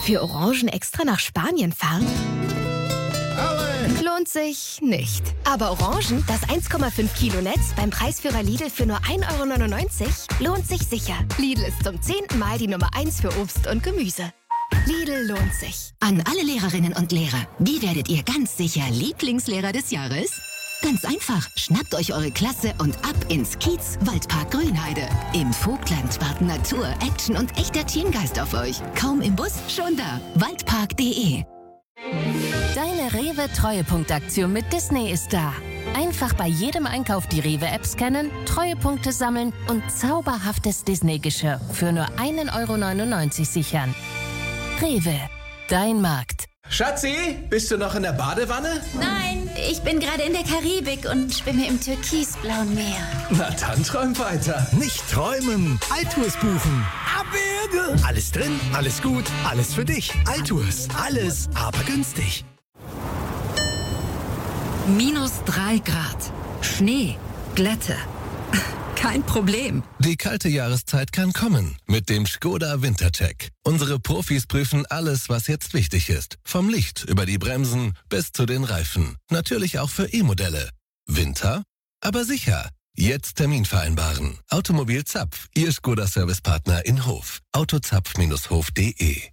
Für Orangen extra nach Spanien fahren? Lohnt sich nicht. Aber Orangen, das 1,5 Kilo Netz beim Preisführer Lidl für nur 1,99 € lohnt sich sicher. Lidl ist zum 10. Mal die Nummer 1 für Obst und Gemüse. Lidl lohnt sich. An alle Lehrerinnen und Lehrer, wie werdet ihr ganz sicher Lieblingslehrer des Jahres? Ganz einfach, schnappt euch eure Klasse und ab ins Kiez Waldpark Grünheide. Im Vogtland warten Natur, Action und echter Teamgeist auf euch. Kaum im Bus, schon da. Waldpark.de. Deine Rewe-Treuepunktaktion mit Disney ist da. Einfach bei jedem Einkauf die Rewe-App scannen, Treuepunkte sammeln und zauberhaftes Disney-Geschirr für nur 1,99 € sichern. Rewe, dein Markt. Schatzi, bist du noch in der Badewanne? Nein, ich bin gerade in der Karibik und schwimme im türkisblauen Meer. Na dann träum weiter. Nicht träumen, Altours buchen. Abwürge. Alles drin, alles gut, alles für dich. Altours, alles, aber günstig. -3 Grad. Schnee, Glätte. Kein Problem. Die kalte Jahreszeit kann kommen mit dem Škoda Wintercheck. Unsere Profis prüfen alles, was jetzt wichtig ist. Vom Licht über die Bremsen bis zu den Reifen. Natürlich auch für E-Modelle. Winter, aber sicher. Jetzt Termin vereinbaren. Automobil Zapf, Ihr Škoda-Servicepartner in Hof. autozapf-hof.de